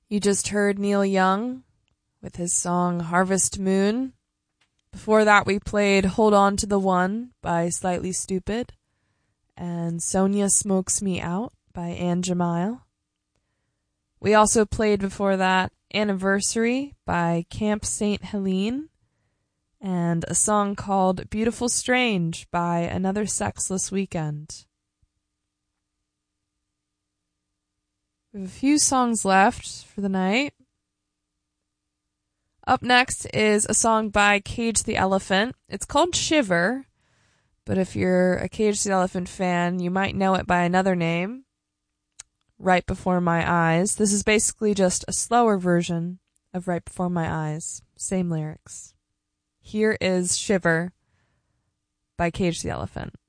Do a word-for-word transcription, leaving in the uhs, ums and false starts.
You just heard Neil Young with his song Harvest Moon. Before that, we played Hold On to the One by Slightly Stoopid and Sonia Smokes Me Out by Ann Jamile. We also played before that Anniversary by Camp Saint Helene and a song called Beautiful Strange by Another Sexless Weekend. We have a few songs left for the night. Up next is a song by Cage the Elephant. It's called Shiver, but if you're a Cage the Elephant fan, you might know it by another name, Right Before My Eyes. This is basically just a slower version of Right Before My Eyes. Same lyrics. Here is Shiver by Cage the Elephant.